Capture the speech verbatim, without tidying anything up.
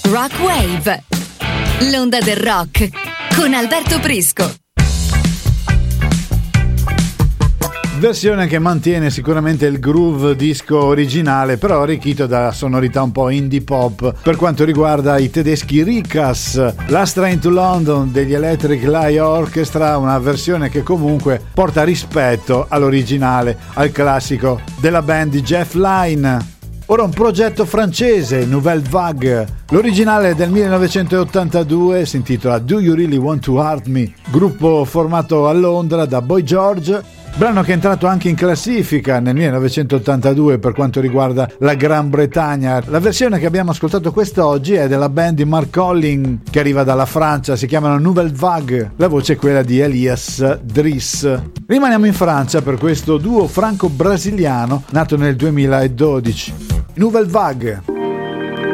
Rock Wave, l'onda del rock con Alberto Prisco. Versione che mantiene sicuramente il groove disco originale, però arricchito da sonorità un po' indie pop per quanto riguarda i tedeschi Rikas. Last Train to London degli Electric Light Orchestra, una versione che comunque porta rispetto all'originale, al classico della band di Jeff Lynne. Ora un progetto francese, Nouvelle Vague. L'originale è del millenovecentottantadue, si intitola Do You Really Want to Hurt Me? Gruppo formato a Londra da Boy George. Brano che è entrato anche in classifica nel millenovecentottantadue per quanto riguarda la Gran Bretagna. La versione che abbiamo ascoltato quest'oggi è della band di Mark Collin, che arriva dalla Francia, si chiamano Nouvelle Vague. La voce è quella di Elias Driss. Rimaniamo in Francia per questo duo franco-brasiliano nato nel duemiladodici. Nouvelle Vague.